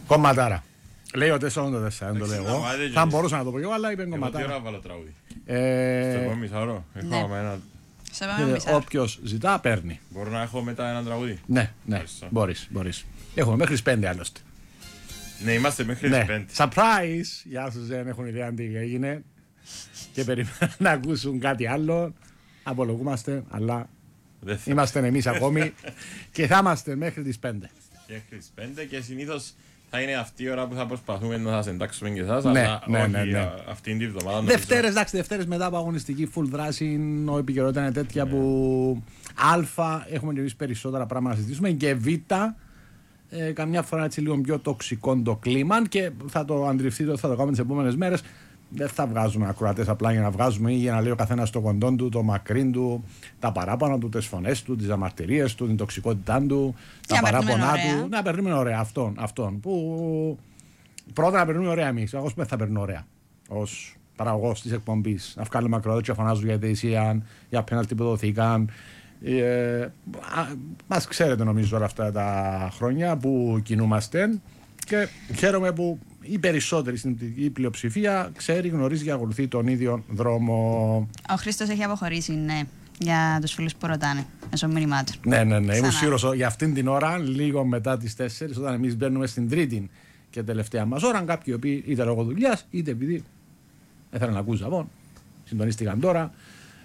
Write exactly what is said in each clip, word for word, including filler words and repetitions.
Κομματάρα. Λέει ο τέσσερα ογδόντα τέσσερα, δεν το λέω εγώ. Θα μπορούσα να το πω εγώ, αλλά είπε κομματάρα. Τι ώρα βάλω τραγούδι. Ε... Στο επόμενο μισάωρο. Ναι. Έχω ένα... Όποιος ζητά, παίρνει. Μπορώ να έχω μετά ένα τραγούδι. Ναι, ναι, μπορείς, μπορείς. Έχουμε μέχρι τις πέντε άλλωστε. Ναι, είμαστε μέχρι τις πέντε. Surprise! Για όσους δεν έχουν ιδέα τι έγινε και περιμένουν να ακούσουν κάτι άλλο, απολογούμαστε, αλλά είμαστε εμείς ακόμη και θα είμαστε μέχρι τις πέντε. Και μέχρι τις πέντε και συνήθως θα είναι αυτή η ώρα που θα προσπαθούμε να σας εντάξουμε και εσάς, ναι, αλλά ναι, όχι ναι, ναι. αυτήν την εβδομάδα. Δευτέρες, εντάξει, Δευτέρες μετά από αγωνιστική full δράση, ο επικαιρότητα είναι τέτοια ναι. που α, έχουμε και εμείς περισσότερα πράγματα να συζητήσουμε και β, ε, καμιά φορά έτσι λίγο πιο τοξικό το κλίμα και θα το αντιληφθείτε, θα το κάνουμε τις επόμενες μέρες. Δεν θα βγάζουμε ακροατές απλά για να βγάζουμε ή για να λέει ο καθένας το κοντόν του, το μακρύν του, τα παράπονα του, τις φωνές του, τις αμαρτυρίες του, την τοξικότητά του, τα παράπονά του. Να περνούμε ωραία αυτόν, αυτόν που πρώτα να περνούμε ωραία εμείς. Εγώ δεν θα περνώ ωραία ως παραγωγός της εκπομπής. Να βγάλουμε ακροατές και φωνάζουν για αιτησία, για πέναλτι που δοθήκαν. Ε, μας ξέρετε νομίζω όλα αυτά τα χρόνια που κινούμαστε και χαίρομαι που οι περισσότεροι στην πλειοψηφία ξέρει, γνωρίζει και ακολουθεί τον ίδιο δρόμο. Ο Χρήστος έχει αποχωρήσει, ναι, για τους φίλους που ρωτάνε μέσω μηνυμάτων. Ναι, ναι, ναι. Ήμουν σίγουρος για αυτήν την ώρα, λίγο μετά τις τέσσερις, όταν εμείς μπαίνουμε στην τρίτη και τελευταία μας ώρα, κάποιοι οι οποίοι είτε λόγω δουλειάς, είτε επειδή ήθελαν να ακούσουν ζαβόν, συντονίστηκαν τώρα.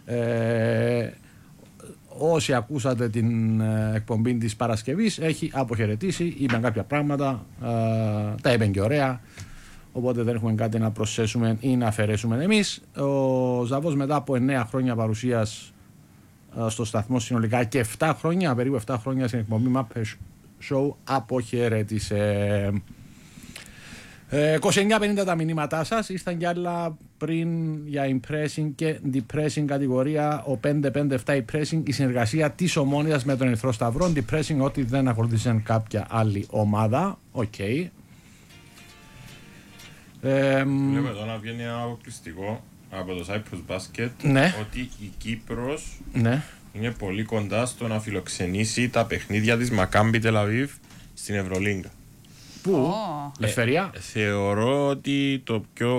Ε, όσοι ακούσατε την εκπομπή της Παρασκευής, έχει αποχαιρετήσει, είπαν κάποια πράγματα, ε, τα είπαν και ωραία, οπότε δεν έχουμε κάτι να προσθέσουμε ή να αφαιρέσουμε εμείς. Ο Ζαβός μετά από εννέα χρόνια παρουσίας ε, στο σταθμό συνολικά και επτά χρόνια, περίπου επτά χρόνια στην εκπομπή Muppet Show, αποχαιρέτησε. είκοσι εννιά πενήντα τα μηνύματά σας, ήσταν κι άλλα πριν για impressing και depressing κατηγορία. Ο πέντε πέντε επτά impressing, η συνεργασία της Ομόνοιας με τον Ερυθρό Σταυρό. Depressing ότι δεν ακολούθησαν κάποια άλλη ομάδα. Οκ. Okay. Ε, Βλέπω εδώ να βγαίνει ένα αποκλειστικό από το Cyprus Basket, ναι. ότι η Κύπρος ναι. είναι πολύ κοντά στο να φιλοξενήσει τα παιχνίδια της Maccabi Tel Aviv στην Ευρωλίγκα. Πού, oh. Λευτερία. Ε, θεωρώ ότι το πιο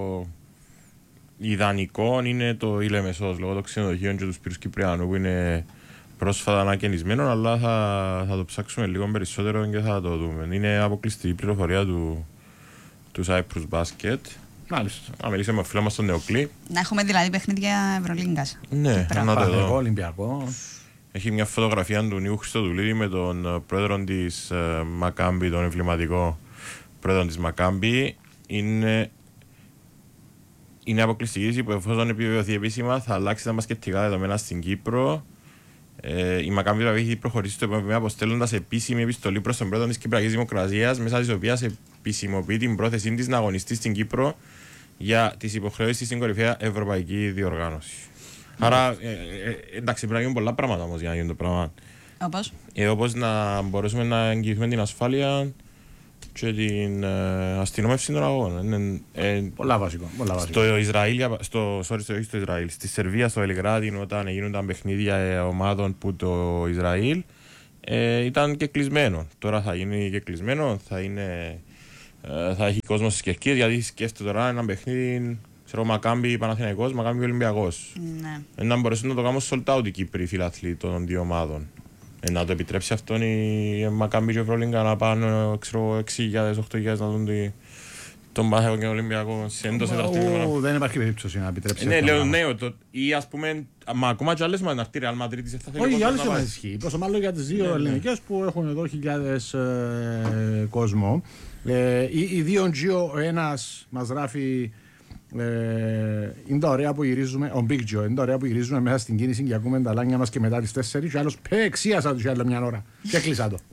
ιδανικό είναι το Ήλεμεσός, λόγω των ξενοδοχείων και του Σπύρους Κυπριανού που είναι πρόσφατα ανακαινισμένο, αλλά θα, θα το ψάξουμε λίγο περισσότερο και θα το δούμε. Είναι αποκλειστική πληροφορία του, του Cyprus Basket. Μάλιστα. Να μιλήσουμε με φίλο μας τον Νεοκλή. Να έχουμε δηλαδή παιχνίδια Ευρωλίγκας. Ναι, να το δω. Ολυμπιακό. Έχει μια φωτογραφία του Νιού Χριστοδουλίδη με τον πρόεδρο της Maccabi, τον εμβληματικό πρόεδρο της Maccabi. Είναι, είναι αποκλειστική που εφόσον επιβεβαιωθεί επίσημα θα αλλάξει τα μπασκετικά δεδομένα στην Κύπρο. Ε, η Maccabi έχει προχωρήσει στο επόμενο αποστέλλοντας επίσημη επιστολή προς τον πρόεδρο της Κυπριακής Δημοκρατίας, μέσα της οποίας επισημοποιεί την πρόθεσή της να αγωνιστεί στην Κύπρο για τις υποχρεώσεις στην κορυφαία ευρωπαϊκή διοργάνωση. Άρα, ε, ε, εντάξει, πρέπει να γίνουν πολλά πράγματα όμως για να γίνουν το πράγμα. Όπως? Ε, όπως να μπορέσουμε να εγγυηθούμε την ασφάλεια και την ε, αστυνόμευση των αγώνων. Ε, ε, πολλά βασικό. Πολλά βασικό. Στο Ισραήλ, στο, sorry, στο, στο Ισραήλ, στη Σερβία, στο Ελιγράδι, όταν γίνονταν παιχνίδια ε, ομάδων που το Ισραήλ ε, ήταν και κλεισμένο. Τώρα θα γίνει και κλεισμένο, θα, είναι, ε, θα έχει κόσμο στις κερκίες, γιατί σκέφτεται τώρα ένα παιχνίδι. Ξέρω, Maccabi Παναθηναϊκός, Maccabi Ολυμπιακός. Ναι. Να μπορέσουν να το κάνουν sold out οι Κύπροι φιλαθλοί των δύο ομάδων. Ε, να το επιτρέψει αυτόν η Maccabi και η Ευρωλίγκα να πάνε έξι χιλιάδες με οκτώ χιλιάδες να δουν τη, τον Παναθηναϊκό και τον Ολυμπιακό σε εντός εδαφτήμου. Δεν υπάρχει περίπτωση να επιτρέψει. Ναι, λέω ναι, το, ή ας πούμε, μα ακόμα και άλλες μας η Real Madrid θα θέλει. Όχι, για άλλες μας ισχύει. Πόσο μάλλον για τις δύο ελληνικές που έχουν εδώ χιλιάδες κόσμο. Οι δύο Gio, ο ένας μας γράφει. Ε, είναι τα ωραία που γυρίζουμε, ο Big Joe, είναι τα ωραία που γυρίζουμε μέσα στην κίνηση και ακούμε τα λάνια μας και μετά τις τέσσερις και άλλος πέ, εξίασα τους για άλλη μια ώρα και κλείσα το.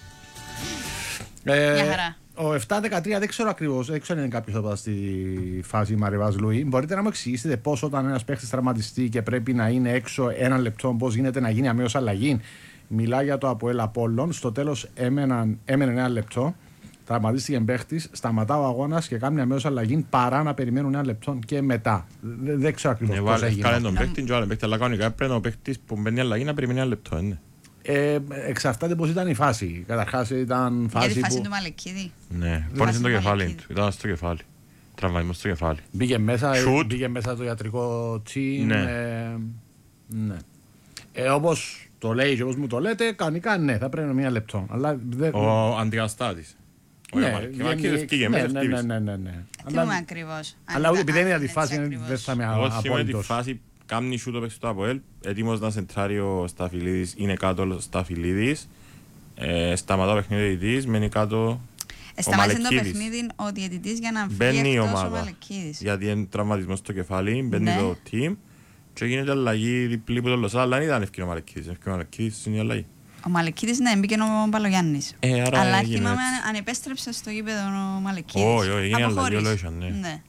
ε, μια χαρά. Ο επτά δεκατρία δεν ξέρω ακριβώς, δεν ξέρω αν είναι κάποιος εδώ στη φάση Μαριβάς Λουί. Μπορείτε να μου εξηγήσετε πώς όταν ένας παίχτης τραυματιστεί και πρέπει να είναι έξω ένα λεπτό, πώς γίνεται να γίνει αμέσως αλλαγή? Μιλά για το Αποέλ Απόλλων, στο τέλος έμενε ένα λεπτό. Τραυματίστηκε παίχτης, σταματά ο αγώνας και κάνει αμέσως αλλαγή παρά να περιμένουν ένα λεπτό και μετά. Δεν ξέρω ακριβώς πώς έγινε. Κάνε τον παίχτη και ο άλλο παίχτη, αλλά κανονικά πρέπει ο παίχτης που μπαίνει αλλαγή να περιμένει ένα λεπτό. Ε, εξαρτάται πώς ήταν η φάση. Καταρχάς ήταν φάση. Για τη φάση που... του Μαλεκίδη. Ναι, πόνισε το κεφάλι του. Ήταν στο κεφάλι. Τραυματισμό στο κεφάλι. Μπήκε μέσα, Shoot. μπήκε μέσα το ιατρικό τσιν. Ναι. Ε, ναι. Ε, όπως το λέει και όπως μου το λέτε, κανονικά ναι, θα πρέπει μία λεπτό. Αλλά δεν... Ο αντικαταστάτης. Ο Ναι, Μαρκίδης βγήκε ναι, μέσα, ναι, χτύπησε. ναι, ναι, ναι. Θυμούμαι ακριβώς. Αλλά ούτε επειδή είναι τη φάση δεν θα είμαι Εγώ θυμάμαι τη απόλυτος. φάση, κάνει σούτο παίξει το ΑΠΟΕΛ, έτοιμος να σεντράρει ο Σταφυλίδης, είναι κάτω ο Σταφυλίδης, ε, σταματά το παιχνίδι ο διαιτητής, μένει κάτω ο Σταμάτησε το Μαλεκίδης. παιχνίδι ο διαιτητής για να Μπαίνει βγει η εκτός ο ομάδα, Μαλεκίδης. γιατί είναι τραυματισμός στο κεφάλι, μπαίνει Ναι. το team και γίνεται αλλαγή διπλή που το Λοσά, αλλά δεν ήταν ευκαιρία ο Μαλεκίδης, ευκαιρία ο Μαλεκίδης είναι η αλλαγή. Ο Μαλεκίδης, ναι, μπήκε ο Παλογιάννης. Ε, άρα Αλλά έγινε θυμάμαι έτσι. αν, αν επέστρεψε στο γήπεδο ο Μαλεκίδης. Όχι, όχι, έγινε αλλαγή Αποχώρησε. ολόησαν, ναι. Ναι.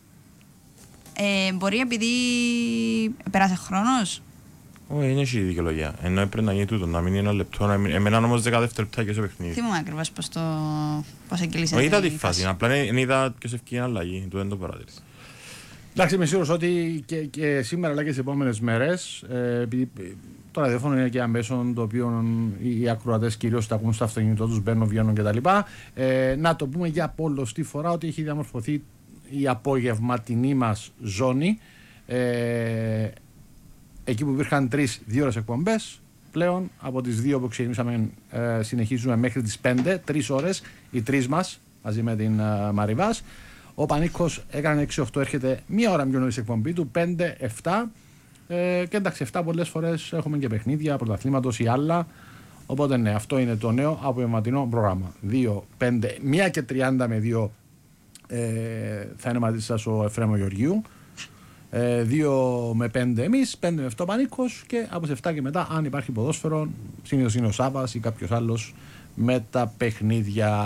Ε, μπορεί επειδή πέρασε χρόνος. Όχι, είναι η δικαιολογία. Ενώ έπρεπε να γίνει τούτο, να μείνει ένα λεπτό, να μείνει... Εμένα όμως δέκα δευτερόλεπτα και στο παιχνίδι. Θυμούμαι ακριβώς πώς, το... πώς εκκυλήσε. Όχι, είδα τη φάση, απλά δεν είδα ποιος ευκαιρία αλλαγή, του δεν το παράτηρησα. Εντάξει, είμαι σίγουρος ότι και, και σήμερα αλλά και τις επόμενες μέρες, ε, επειδή το ραδιόφωνο είναι και αμέσως το οποίο οι ακροατές κυρίως τα ακούν στο αυτοκίνητό τους, μπαίνουν, βγαίνουν κτλ. Ε, να το πούμε για πολλωστή φορά ότι έχει διαμορφωθεί η απογευματινή μας ζώνη. Ε, εκεί που υπήρχαν τρεις δύο ώρες εκπομπές, πλέον από τις δύο που ξεκινήσαμε ε, συνεχίζουμε μέχρι τις πέντε, τρεις ώρες, οι τρεις μας μαζί με την ε, Μαριβάς. Ο Πανίκος έκανε έξι οκτώ, έρχεται μία ώρα πιο νωρίς εκπομπή του, πέντε επτά. Ε, και εντάξει, επτά πολλές φορές έχουμε και παιχνίδια, πρωταθλήματος ή άλλα. Οπότε ναι, αυτό είναι το νέο απογευματινό πρόγραμμα. δύο, πέντε, μία και τριάντα με δύο ε, θα είναι μαζί σας ο Εφραίμ Γεωργίου. Ε, δύο με πέντε εμείς, πέντε με επτά ο Πανίκος και από τις επτά και μετά, αν υπάρχει ποδόσφαιρο, συνήθως είναι ο Σάββας ή κάποιος άλλος με τα παιχνίδια.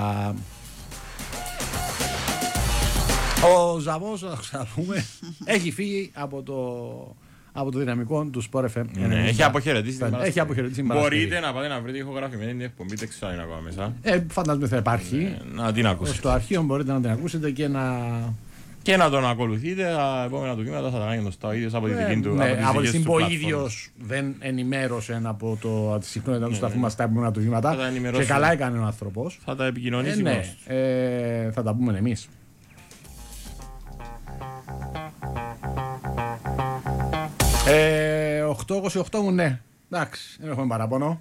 Ο Ζαβός, να ξαναπούμε, έχει φύγει από το, από το δυναμικό του Sport εφ εμ. Ναι, έχει αποχαιρετήσει την Παρασκευή. Έχει αποχαιρετήσει την Παρασκευή. Μπορείτε να πάτε να βρείτε ηχογραφημένη την εκπομπή, δεν ξέρω αν είναι ακόμα μέσα. Ε, φαντάζομαι θα υπάρχει. Ε, να την ακούσετε. Στο αρχείο μπορείτε να την ακούσετε και να... Και να τον ακολουθείτε, τα επόμενα του βήματα θα τα κάνει γνωστά ο ίδιος από τη Ε, δική του ναι, από τη δικές στιγμή του που ο πλατφόρμες. ίδιος δεν ενημέρωσε από το, τη συχνότητα του σταθμού μας στα επόμενα του βήματα Θα τα και ενημερώσει. καλά έκανε ο άνθρωπος. Θα τα Ε, επικοινωνήσει ναι, μόνος του. ε, θα τα πούμε εμείς. Ε, οκτώ είκοσι οκτώ μου, ναι. Εντάξει, δεν έχουμε παράπονο.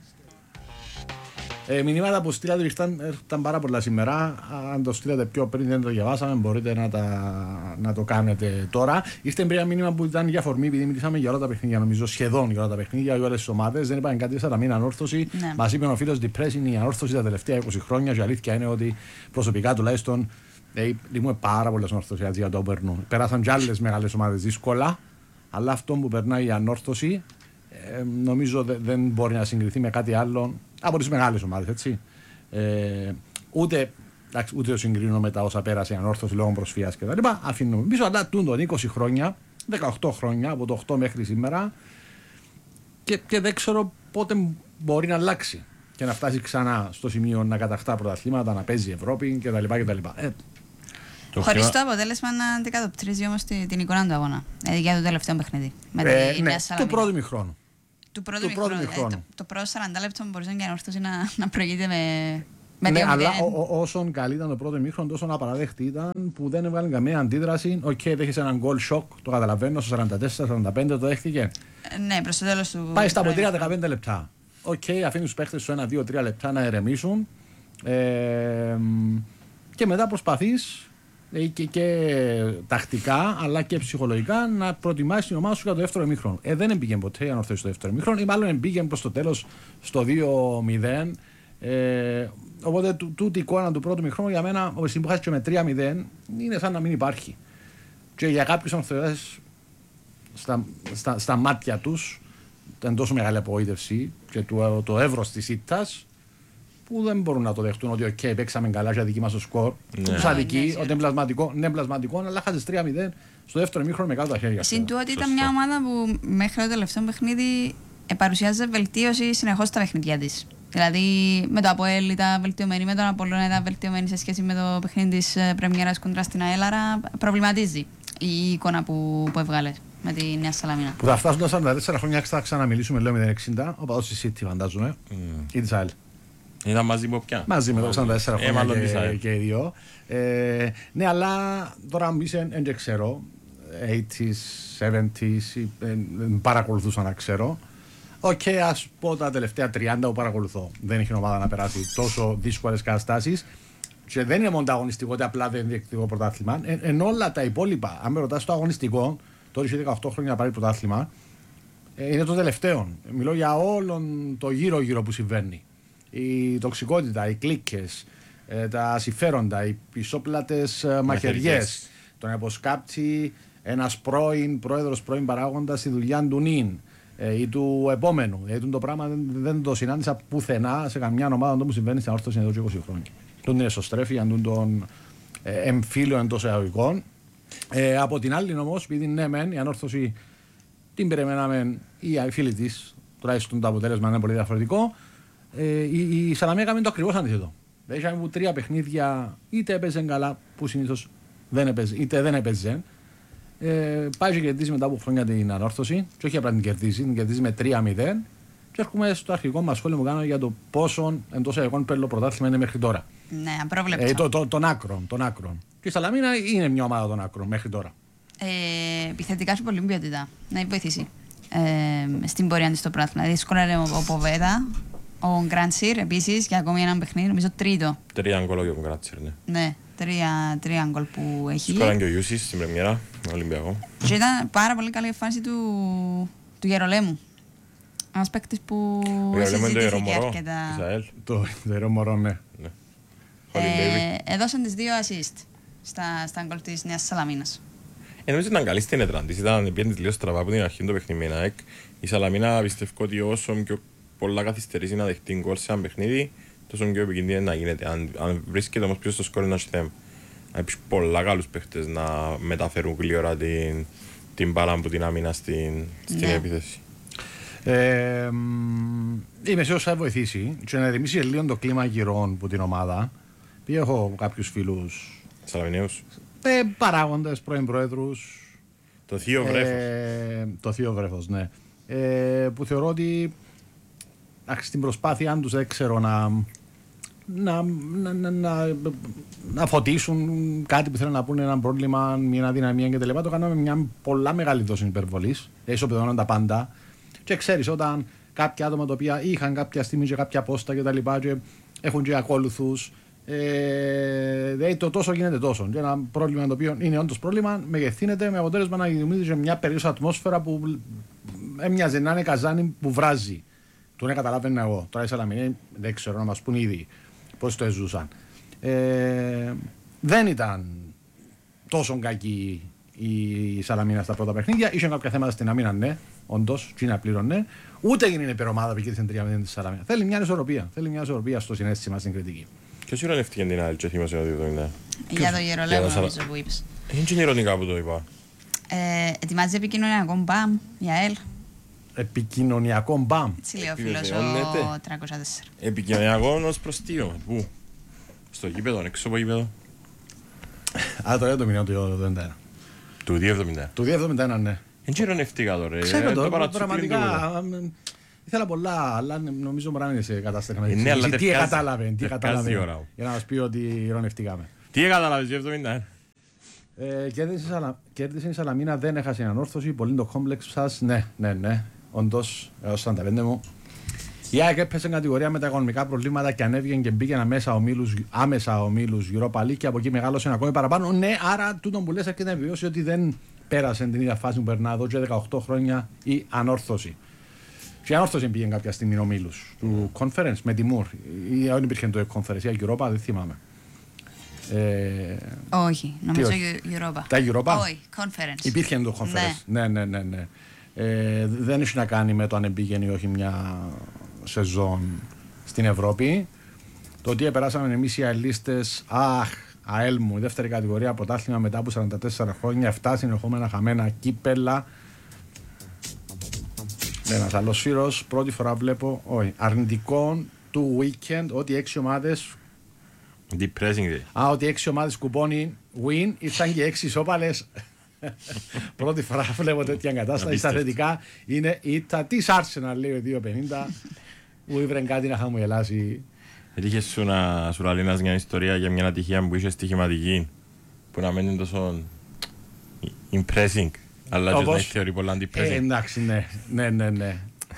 Ε, μηνύματα που στείλατε ήρθαν, ήταν πάρα πολλά σήμερα. Αν το στείλατε πιο πριν, δεν το διαβάσαμε, μπορείτε να, τα, να το κάνετε τώρα. Ήρθε μια μήνυμα που ήταν για αφορμή, επειδή μιλήσαμε για όλα τα παιχνίδια, νομίζω σχεδόν για όλα τα παιχνίδια, για όλες τις ομάδες. Δεν είπαν κάτι σαν μήνα ανόρθωση. Ναι. Μας είπε ο φίλος Depress είναι η ανόρθωση τα τελευταία είκοσι χρόνια. Και η αλήθεια είναι ότι προσωπικά τουλάχιστον ε, λείπουμε πάρα πολλές ανορθωσιάτες για το περνούν. Περάσαν κι άλλες μεγάλες ομάδες δύσκολα, αλλά αυτό που περνάει η ανόρθωση ε, νομίζω δε, δεν μπορεί να συγκριθεί με κάτι άλλο από τις μεγάλες ομάδες, έτσι. Ε, ούτε, εντάξει, ούτε το συγκρίνω με τα όσα πέρασε η ανόρθωση λόγω προσφυγιάς κτλ. Αφήνουμε πίσω, αλλά τούντον είκοσι χρόνια, δεκαοκτώ χρόνια, από το οκτώ μέχρι σήμερα και, και δεν ξέρω πότε μπορεί να αλλάξει και να φτάσει ξανά στο σημείο να κατακτά πρωταθλήματα, να παίζει η Ευρώπη κτλ. Ε, Το Χωρίς χτύπημα- το αποτέλεσμα να αντικατοπτρίζει όμως τη- την εικόνα του αγώνα. Ε, για το τελευταίο παιχνίδι. Με ε, τη ναι, Νέα του Σαλαμίνα. πρώτου μηχρόνου. Του πρώτου του πρώτου μηχρόνου. Ε, μηχρόνου. το, το πρώτο σαράντα λεπτό μπορούσε και η ανόρθωση να, να προηγείται με, με Ναι, δύο αλλά μηδέν. ό, ό, όσον καλή ήταν το πρώτο μήχρονο, τόσο απαραδέχτη ήταν που δεν έβγαλε καμία αντίδραση. Οκ, okay, δέχεσαι έναν goal shock, το καταλαβαίνω, στο σαράντα τέσσερα σαράντα πέντε το δέχτηκε. Ε, Ναι, προς το τέλος του. Πάει στα του ποτήρια πρώτου. δεκαπέντε λεπτά. Οκ, okay, αφήνει του παίχτε σου ένα δύο τρία λεπτά να ερεμήσουν. Ε, και μετά προσπαθεί και, και τακτικά αλλά και ψυχολογικά να προετοιμάσει την ομάδα σου για το δεύτερο ημίχρονο. Ε, δεν εμπήγε ποτέ η ανορθώση στο δεύτερο ημίχρονο, ή μάλλον εμπήγε προ το τέλο στο δύο μηδέν. Ε, οπότε τού- τούτη η εικόνα του πρώτου ημίχρονου για μένα, όπω που χάσει και με τρία μηδέν, είναι σαν να μην υπάρχει. Και για κάποιου ανορθωτέ στα, στα, στα μάτια του ήταν τόσο μεγάλη απογοήτευση και το, το εύρος της ήττας που δεν μπορούν να το δεχτούν ότι okay, παίξαμε καλά για δική μας το σκορ. Ναι. Τους αδικεί, Ναι, ναι, ότι είναι πλασματικό, ναι, πλασματικό, αλλά χάσεις τρία μηδέν στο δεύτερο μήχρονο με κάτω τα χέρια. Συν του ότι ήταν Σωστό. μια ομάδα που μέχρι το τελευταίο παιχνίδι ε, παρουσιάζε βελτίωση συνεχώς στα παιχνίδια της. Δηλαδή με το ΑΠΟΕΛ ήταν βελτιωμένη, με τον Απόλλωνα ήταν βελτιωμένη σε σχέση με το παιχνίδι της ε, πρεμιέρας κοντρά στην ΑΕΛ, άρα προβληματίζει η εικόνα που, που έβγαλε. με τη Νέα Σαλαμίνα. Που θα φτάσουν τα σαράντα τέσσερα χρόνια και θα ξαναμιλήσουμε, λέω μηδέν εξήντα. Ο παδός της City, φαντάζομαι. Mm. Ή της ΑΕΛ. Ήταν μαζί από ποια. Μαζί με το σαράντα τέσσερα ε, χρόνια και, και οι δύο. Ε, ναι, αλλά τώρα αν μπεις, δεν ξέρω. ογδόντα, εβδομήντα, δεν παρακολουθούσα να ξέρω. Οκ, okay, ας πω τα τελευταία τριάντα που παρακολουθώ. Δεν έχει ομάδα να περάσει τόσο δύσκολες καταστάσεις. Και δεν είναι μόνο το αγωνιστικό, ότι απλά δεν είναι διεκτικό πρωτάθλημα. Ε, εν όλα τα υπόλοιπα, αν με ρωτάς το αγωνιστικό, τώρα είχε δεκαοκτώ χρόνια να πάρει πρωτάθλημα, ε, είναι το τελευταίο. Μιλώ για όλον το γύρω-γύρω που συμβαίνει. Η τοξικότητα, οι κλίκες, ε, τα συμφέροντα, οι πισόπλατες ε, μαχαιριές, τον αποσκάπτει ένας πρώην πρόεδρος, πρώην παράγοντας στη δουλειά του νυν ε, ή του επόμενου. Γιατί το πράγμα δεν, δεν το συνάντησα πουθενά σε καμιά ομάδα που συμβαίνει στην Ανόρθωση εδώ και είκοσι χρόνια. Τον είναι εσωστρέφει, αντούν των ε, εμφύλων εντός εισαγωγικών. Ε, από την άλλη όμως, επειδή ναι μεν, η Ανόρθωση την περιμέναμε, οι φίλοι της, τουλάχιστον το αποτέλεσμα είναι πολύ διαφορετικό, ε, η, η Σαλαμία έκαμε το ακριβώς αντίθετο. Είχαμε που τρία παιχνίδια, είτε έπαιζε καλά, που συνήθως δεν έπαιζε, είτε δεν έπαιζε. Ε, πάει και κερδίζει μετά από χρόνια την Ανόρθωση, και όχι απλά την κερδίζει, την κερδίζει με τρία μηδέν. Και έρχομαι στο αρχικό μας σχόλιο που κάνω για το πόσο εντός εικόνων πέλο πρωτάθλημα είναι μέχρι τώρα. Ναι, απρόβλεπτο. Ε, το, το, των άκρων, των άκρων. Και η Σαλαμίνα είναι μια ομάδα των άκρων μέχρι τώρα. Ε, επιθετικά έχει πολύ ποιότητα. Να βοηθήσει ε, στην πορεία της στο πρωτάθλημα. Δύσκολα είναι ο, ο Ποβέτα, ο Γκραντσίρ επίσης και ακόμη έναν παιχνίδι, νομίζω τρίτο. Τρία γκολ ο Γκραντσίρ, ναι. Ναι, τρία, τρία γκολ που έχει. Σκόραν και ο Ιούσης στην πρεμιέρα, Ολυμπιακό. Και ήταν πάρα πολύ καλή εμφάνιση του, του Γερολέμου. Ένας παίκτης που συζητήθηκε αρκετά. Το Ιερομορό, ναι. Ε, έδωσαν τις δύο assist στα, στα γκολ της Νέας Σαλαμίνας. Ε, νομίζω ήταν καλή στην έδρα της. Ήταν πιέντης λίγο στραβά από την αρχή το παιχνίδι με ΑΕΚ. Η Σαλαμίνα πιστεύω ότι όσο πιο πολλά καθυστερήσει να δεχτεί γκολ σε ένα παιχνίδι, τόσο πιο επικίνδυνο να γίνεται. Αν, αν βρίσκεται όμως πίσω στο σκόρ είναι ένα θέμα. Έχει πολλά καλούς παίχτες να μεταφέρουν γλύωρα την, την μπάλα από την άμυνα στην, στην ναι. επίθεση. Ε, είμαι σίγουρος θα βοηθήσει και να ρεμίσει λίγο το κλίμα γύρω από την ομάδα. Πήγα έχω κάποιους φίλους Σαλαμιναίους ε, παράγοντες, πρώην πρόεδρους. Το θείο βρέφος. Ε, το θείο βρέφος, ναι. Ε, που θεωρώ ότι στην προσπάθειά τους δεν ξέρω να, να, να, να, να, να φωτίσουν κάτι που θέλουν να πούνε, ένα πρόβλημα, μια αδυναμία κτλ. Το κάνουμε μια πολλά μεγάλη δόση υπερβολής. Ισοπεδώναν τα πάντα. Και ξέρεις, όταν κάποια άτομα τα οποία είχαν κάποια στιγμή και κάποια πόστα κτλ. Και, και έχουν και ακόλουθους, ε, δηλαδή το τόσο γίνεται τόσο. Και ένα πρόβλημα το οποίο είναι όντως πρόβλημα, μεγεθύνεται με αποτέλεσμα να δημιουργήσει μια περίοδο ατμόσφαιρα που έμοιαζε να είναι καζάνι που βράζει. Του ναι, καταλάβαινα εγώ. Τώρα η Σαλαμινή δεν ξέρω να μας πούν ήδη πώς το έζουσαν. Ε, δεν ήταν τόσο κακή η Σαλαμίνα στα πρώτα παιχνίδια. Είχε κάποια θέματα στην αμήνα, ναι, όντως, Κίνα πλήρωνε. Ούτε έγινε υπερομάδα που κέρδισε τρία μηδέν τη Σαλαμίνα. Θέλει μια ισορροπία. Θέλει μια ισορροπία στο συνέστημα στην κριτική. Ποιος ηρωνεύτηκε την άλλη και θύμασε ότι το είναι. Για το Γερολέμο νομίζω που είπες. Είναι και ηρωνικά που το είπα. Ε, ετοιμάζει επικοινωνιακό μπαμ για ΕΛ. Επικοινωνιακό μπαμ. Έτσι λέει ο φίλος ο τριακόσια τέσσερα. Επικοινωνιακό ως προς τι, πού? Στο γήπεδο, έξω από γήπεδο. Α, το έτο μηνιό του εβδομήντα ένα. Του δύο εβδομήντα. Του δύο εβδομήντα ένα, ναι. Εν και ηρωνευτικά τώρα. Ξέρω το, πραγματικά. Ήθελα πολλά, αλλά νομίζω μπορεί να είναι σε κατάσταση. Τι κατάλαβε, τι κατάλαβε. Για να μας πει ότι ηρωνευτήκαμε. Τι κατάλαβες, δύο εβδομήντα ένα. Ε, κέρδισε η Σαλαμίνα, δεν έχασε ανόρθωση. Πολύ το κόμπλεξ σας. Ναι, ναι, ναι. Όντως, έως σαράντα πέντε μου. Η ΑΕΚ έπεσε κατηγορία με τα οικονομικά προβλήματα και ανέβηκε και μπήκε άμεσα ομίλους, άμεσα ομίλους Europa League και από εκεί μεγάλωσε ακόμη παραπάνω. Ναι, άρα τούτο που λες αρκετά επιβιώσει ότι δεν πέρασε την ίδια φάση που περνά εδώ και δεκαοκτώ χρόνια η ανόρθωση. Και η ανόρθωση πήγε κάποια στιγμή ομίλους του conference με τη Μουρ. Ή δεν υπήρχε το conference, η Europa, δεν θυμάμαι. Ε, όχι, νομίζω Europa. Τα Europa. Όχι, conference. Υπήρχε το conference. Ναι, ναι, ναι. ναι. Ε, δεν έχει να κάνει με το αν πήγαινε ή όχι μια σεζόν στην Ευρώπη. Το ότι περάσαμε εμείς οι αελίστες, αχ, ΑΕΛ μου, η δεύτερη κατηγορία πρωτάθλημα μετά από σαράντα τέσσερα χρόνια, εφτά συνεχόμενα χαμένα κύπελα. Ένας άλλος φύρος, πρώτη φορά βλέπω, όχι, αρνητικό του weekend, ότι έξι ομάδες. Depressing. Α, ότι έξι ομάδες κουπώνει win, ήρθαν και έξι ισόπαλες. Πρώτη φορά βλέπω τέτοια κατάσταση. Στα θετικά είναι η ήττα της Arsenal, λέει ο δύο πενήντα, που ήβρε κάτι να χαμογελάσει. Έτυχε σου να σου λέει μια ιστορία για μια ατυχία που είχε στοιχηματική, που να μένει τόσο impressing, αλλά και να έχει θεωρεί πολλά anti-pressing. Εντάξει, ναι, ναι, ναι, ναι.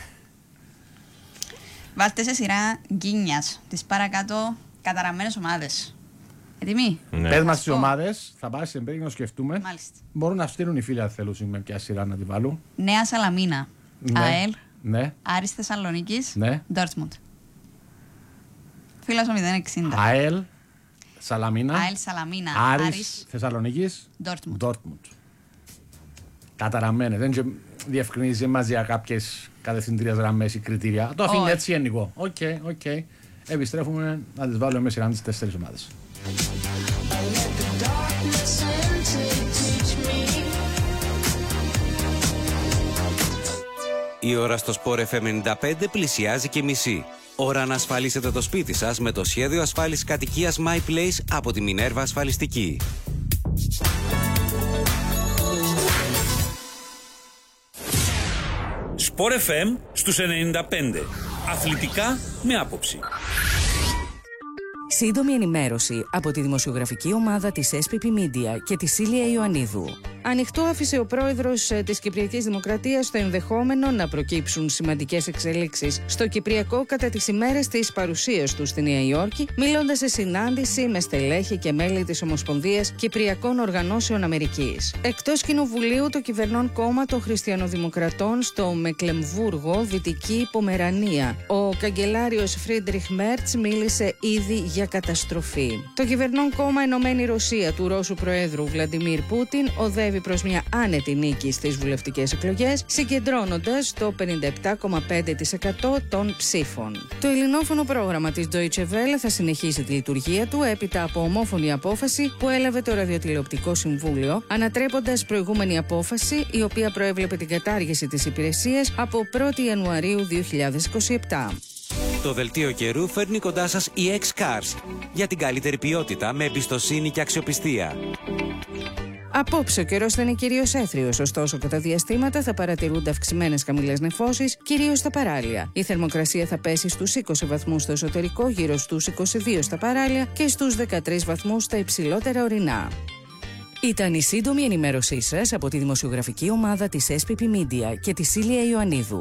Βάλτε σε σειρά γκίνιας, τις παρακάτω καταραμένες ομάδες. Έτοιμοι? Ναι. Πες μας τις ομάδες, θα πάει στην περίπτωση να σκεφτούμε. Μάλιστα. Μπορούν να στείλουν οι φίλοι αν θέλουν με ποια σειρά να τη βάλουν. Νέα Σαλαμίνα, Ναι. ΑΕΛ, Ναι. Άρης Θεσσαλονίκης, Ναι. Ντόρτμουντ. Φίλα στο μηδέν εξήντα. ΑΕΛ, Σαλαμίνα, ΑΕΛ Σαλαμίνα, Άρης, Άρης, Θεσσαλονίκης, Ντόρτμουντ. Ντόρτμουντ. Καταραμένες, δεν και διευκρινίζει μαζί για κάποιες κατευθυντήριες γραμμές ή κριτήρια. Το αφήνει Όχι. έτσι γενικό. Οκ, οκ. Επιστρέφουμε να τις βάλουμε με σειρά τις τέσσερις ομάδες. Η ώρα στο Sport εφ εμ ενενήντα πέντε πλησιάζει και μισή. Ώρα να ασφαλίσετε το σπίτι σας με το σχέδιο ασφάλισης κατοικίας My Place από τη Minerva Ασφαλιστική. Sport εφ εμ στους ενενήντα πέντε. Αθλητικά με άποψη. Σύντομη ενημέρωση από τη δημοσιογραφική ομάδα της ες πι πι Media και τη Σίλια Ιωαννίδου. Ανοιχτό άφησε ο πρόεδρος της Κυπριακής Δημοκρατίας το ενδεχόμενο να προκύψουν σημαντικές εξελίξεις στο Κυπριακό κατά τις ημέρες της παρουσίας του στη Νέα Υόρκη, μιλώντας σε συνάντηση με στελέχη και μέλη της Ομοσπονδίας Κυπριακών Οργανώσεων Αμερικής. Εκτός κοινοβουλίου, το κυβερνών κόμμα των Χριστιανοδημοκρατών στο Μεκλεμβούργο, Δυτική Πομερανία. Ο καγκελάριος Φρίντριχ Μέρτς μίλησε ήδη για καταστροφή. Το κυβερνών κόμμα Ενωμένη Ρωσία του Ρώσου Προέδρου Βλαντιμίρ Πούτιν οδεύει προς μια άνετη νίκη στις βουλευτικές εκλογές, συγκεντρώνοντας το πενήντα επτά κόμμα πέντε τοις εκατό των ψήφων. Το ελληνόφωνο πρόγραμμα της Deutsche Welle θα συνεχίσει τη λειτουργία του έπειτα από ομόφωνη απόφαση που έλαβε το Ραδιοτηλεοπτικό Συμβούλιο, ανατρέποντας προηγούμενη απόφαση η οποία προέβλεπε την κατάργηση της υπηρεσίας από πρώτη Ιανουαρίου δύο χιλιάδες είκοσι επτά. Το δελτίο καιρού φέρνει κοντά σας η X-Cars για την καλύτερη ποιότητα με εμπιστοσύνη και αξιοπιστία. Απόψε ο καιρός θα είναι κυρίως έθριος, ωστόσο κατά διαστήματα θα παρατηρούνται αυξημένες χαμηλές νεφώσεις, κυρίως στα παράλια. Η θερμοκρασία θα πέσει στους είκοσι βαθμούς στο εσωτερικό, γύρω στους είκοσι δύο στα παράλια και στους δεκατρείς βαθμούς στα υψηλότερα ορεινά. Ήταν η σύντομη ενημέρωσή σας από τη δημοσιογραφική ομάδα της ες πι πι Media και τη Σίλια Ιωαννίδου.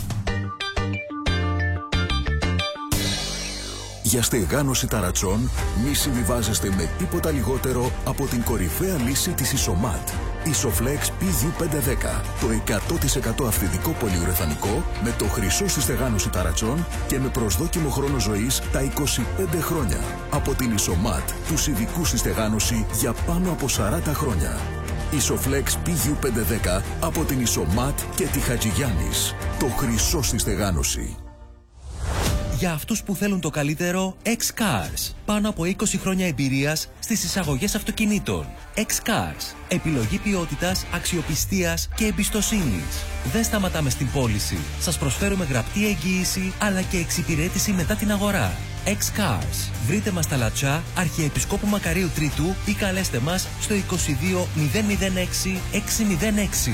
Για στεγάνωση ταρατσών μη συμβιβάζεστε με τίποτα λιγότερο από την κορυφαία λύση της Isomat. Isoflex πι γιου πεντακόσια δέκα. Το εκατό τοις εκατό αυθεντικό πολυουρεθανικό με το χρυσό στη στεγάνωση ταρατσών και με προσδόκιμο χρόνο ζωής τα είκοσι πέντε χρόνια. Από την Isomat, τους ειδικούς στη στεγάνωση για πάνω από σαράντα χρόνια. Isoflex πι γιου πεντακόσια δέκα από την Isomat και τη Χατζηγιάννης. Το χρυσό στη στεγάνωση. Για αυτούς που θέλουν το καλύτερο, X-Cars. Πάνω από είκοσι χρόνια εμπειρίας στις εισαγωγές αυτοκινήτων. X-Cars. Επιλογή ποιότητας, αξιοπιστίας και εμπιστοσύνης. Δεν σταματάμε στην πώληση. Σας προσφέρουμε γραπτή εγγύηση αλλά και εξυπηρέτηση μετά την αγορά. X-Cars. Βρείτε μας στα Λατσά, Αρχιεπισκόπου Μακαρίου Τρίτου ή καλέστε μας στο είκοσι δύο μηδέν μηδέν έξι εξακόσια έξι.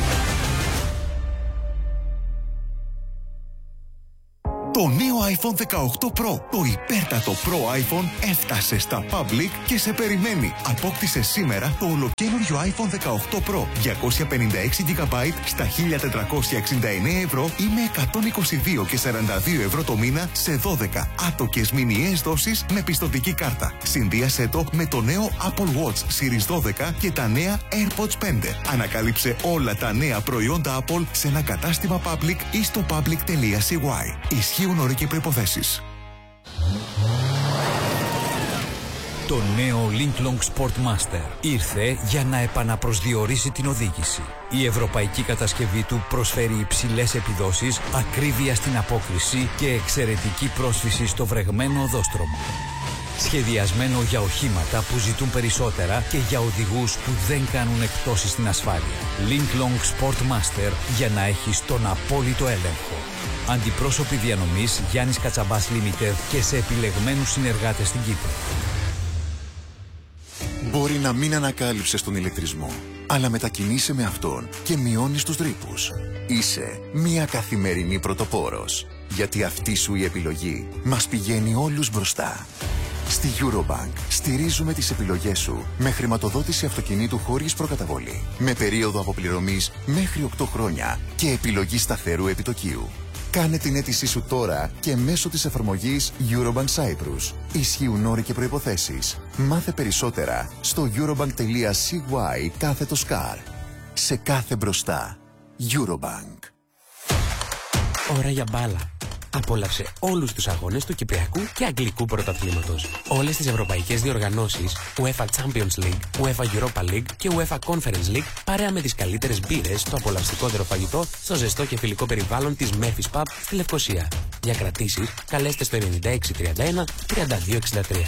Το νέο iPhone δεκαοκτώ Pro, το υπέρτατο Pro iPhone έφτασε στα Public και σε περιμένει. Απόκτησε σήμερα το ολοκαίνουργιο iPhone δεκαοκτώ Pro διακόσια πενήντα έξι τζι μπι στα χίλια τετρακόσια εξήντα εννέα ευρώ ή με εκατόν είκοσι δύο και σαράντα δύο ευρώ το μήνα σε δώδεκα άτοκες μηνιαίες δόσεις με πιστωτική κάρτα. Συνδύασέ το με το νέο Apple Watch Series δώδεκα και τα νέα AirPods πέντε. Ανακάλυψε όλα τα νέα προϊόντα Apple σε ένα κατάστημα Public ή στο public τελεία σι γουάι. Ισχύουν όροι και προϋποθέσεις. Το νέο Linklong Sportmaster ήρθε για να επαναπροσδιορίσει την οδήγηση. Η ευρωπαϊκή κατασκευή του προσφέρει υψηλές επιδόσεις, ακρίβεια στην απόκριση και εξαιρετική πρόσφυση στο βρεγμένο οδόστρωμα. Σχεδιασμένο για οχήματα που ζητούν περισσότερα και για οδηγούς που δεν κάνουν εκπτώσεις στην ασφάλεια. Linklong Sportmaster για να έχεις τον απόλυτο έλεγχο. Αντιπρόσωποι διανομής Γιάννης Κατσαμπάς Limited και σε επιλεγμένους συνεργάτες στην Κύπρο. Μπορεί να μην ανακάλυψες τον ηλεκτρισμό, αλλά μετακινείσαι με αυτόν και μειώνεις τους ρήπους. Είσαι μια καθημερινή πρωτοπόρος, γιατί αυτή σου η επιλογή μας πηγαίνει όλους μπροστά. Στη Eurobank στηρίζουμε τις επιλογές σου με χρηματοδότηση αυτοκινήτου χωρίς προκαταβολή, με περίοδο αποπληρωμής μέχρι οκτώ χρόνια και επιλογή σταθερού επιτοκίου. Κάνε την αίτησή σου τώρα και μέσω της εφαρμογής Eurobank Cyprus. Ισχύουν όροι και προϋποθέσεις. Μάθε περισσότερα στο eurobank.cy κάθετος car. Σε κάθε μπροστά. Eurobank. Ώρα για μπάλα. Απόλαυσε όλους τους αγώνες του Κυπριακού και Αγγλικού Πρωταθλήματος. Όλες τις ευρωπαϊκές διοργανώσεις, UEFA Champions League, UEFA Europa League και UEFA Conference League, παρέα με τις καλύτερες μπύρες, το απολαυστικότερο φαγητό, στο ζεστό και φιλικό περιβάλλον της Memphis Pub στη Λευκοσία. Για κρατήσεις, καλέστε στο ενενήντα έξι τριάντα ένα τριάντα δύο εξήντα τρία.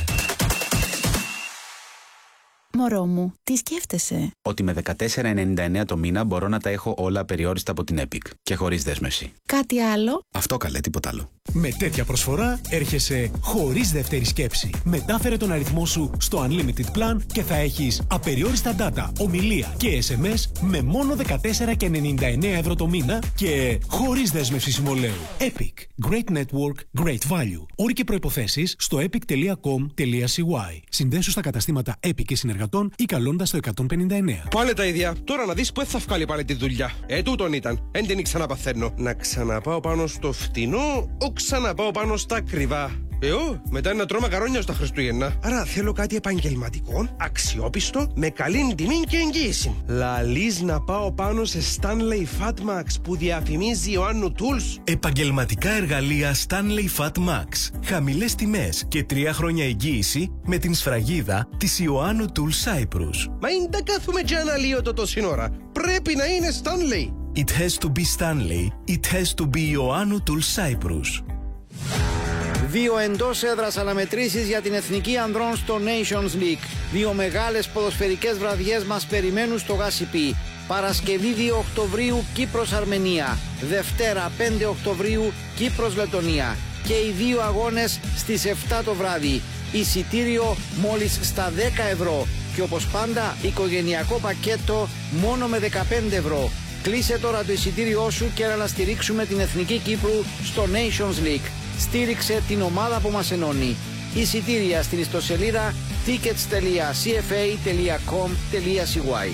Μωρό μου, τι σκέφτεσαι? Ότι με δεκατέσσερα ενενήντα εννέα το μήνα μπορώ να τα έχω όλα απεριόριστα από την Epic και χωρίς δέσμευση. Κάτι άλλο? Αυτό καλέ, τίποτα άλλο. Με τέτοια προσφορά έρχεσαι χωρίς δεύτερη σκέψη. Μετάφερε τον αριθμό σου στο Unlimited Plan και θα έχεις απεριόριστα data, ομιλία και ες εμ ες με μόνο δεκατέσσερα ενενήντα εννέα ευρώ το μήνα και χωρίς δέσμευση συμβολαίου. Epic. Great Network, Great Value. Όροι και προϋποθέσεις στο epic τελεία com τελεία c y. Συνδέσου στα καταστήματα Epic και συνεργατών ή καλώντας το εκατόν πενήντα εννέα. Πάλι τα ίδια. Τώρα να δεις που θα βγάλει πάλι τη δουλειά. Ε, τούτον ήταν. Εν την ξαναπαθαίνω. Να ξαναπάω πάνω στο φτηνό, ο ξαναπάω πάνω στα ακριβά. Εγώ, μετά να τρώω μακαρόνια στα Χριστούγεννα. Άρα θέλω κάτι επαγγελματικό, αξιόπιστο, με καλή τιμή και εγγύηση. Λαλείς να πάω πάνω σε Stanley Fatmax που διαφημίζει Ιωάννου Tools. Επαγγελματικά εργαλεία Stanley Fatmax. Χαμηλές τιμές και τρία χρόνια εγγύηση με την σφραγίδα της Ιωάννου Tools Cyprus. Μα είναι τα κάθουμε και αναλύω το τόση ώρα. Πρέπει να είναι Stanley. It has to be Stanley. It has to be Ιωάννου Tools Cyprus. Δύο εντός έδρας αναμετρήσεις για την Εθνική Ανδρών στο Nations League. Δύο μεγάλες ποδοσφαιρικές βραδιές μας περιμένουν στο Γάσιπι. Παρασκευή δύο Οκτωβρίου Κύπρος-Αρμενία. Δευτέρα πέντε Οκτωβρίου Κύπρος-Λετωνία. Και οι δύο αγώνες στις επτά το βράδυ. Εισιτήριο μόλις στα δέκα ευρώ. Και όπως πάντα οικογενειακό πακέτο μόνο με δεκαπέντε ευρώ. Κλείσε τώρα το εισιτήριό σου και να στηρίξουμε την Εθνική Κύπρου στο Nations League. Στήριξε την ομάδα που μας ενώνει. Εισιτήρια στην ιστοσελίδα tickets τελεία c f a τελεία com τελεία c y.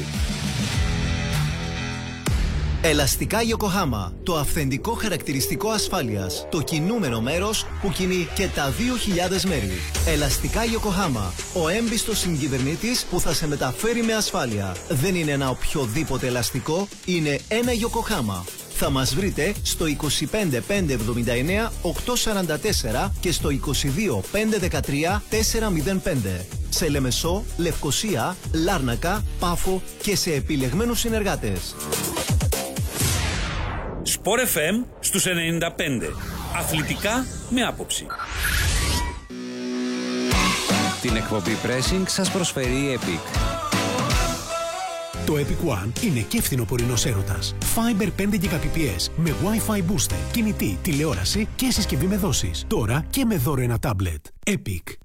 Ελαστικά Yokohama, το αυθεντικό χαρακτηριστικό ασφάλειας. Το κινούμενο μέρος που κινεί και τα δύο χιλιάδες μέρη. Ελαστικά Yokohama, ο έμπιστος συγκυβερνήτης που θα σε μεταφέρει με ασφάλεια. Δεν είναι ένα οποιοδήποτε ελαστικό, είναι ένα Yokohama. Θα μας βρείτε στο είκοσι πέντε πεντακόσια εβδομήντα εννέα οκτακόσια σαράντα τέσσερα και στο είκοσι δύο πεντακόσια δεκατρία τετρακόσια πέντε. Σε Λεμεσό, Λευκοσία, Λάρνακα, Πάφο και σε επιλεγμένους συνεργάτες. Sport εφ εμ στους ενενήντα πέντε. Αθλητικά με άποψη. Την εκπομπή Pressing σας προσφέρει η Epic. Το Epic One είναι και φθινοπορεινός έρωτας. Fiber πέντε Gbps με Wi-Fi booster, κινητή, τηλεόραση και συσκευή με δόσεις. Τώρα και με δώρο ένα τάμπλετ. Epic.